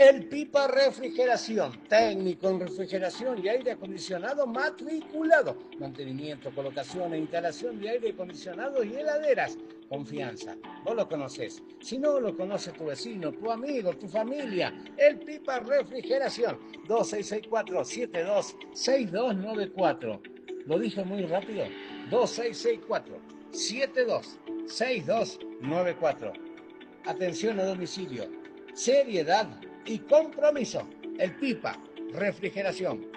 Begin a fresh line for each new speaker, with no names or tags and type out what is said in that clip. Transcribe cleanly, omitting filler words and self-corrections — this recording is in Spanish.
El Pipa Refrigeración, técnico en refrigeración y aire acondicionado matriculado. Mantenimiento, colocación e instalación de aire acondicionado y heladeras. Confianza, vos lo conocés. Si no lo conoce tu vecino, tu amigo, tu familia, El Pipa Refrigeración, 2664-726294. ¿Lo dije muy rápido? 2664-726294. Atención a domicilio, seriedad y compromiso. El Pipa Refrigeración.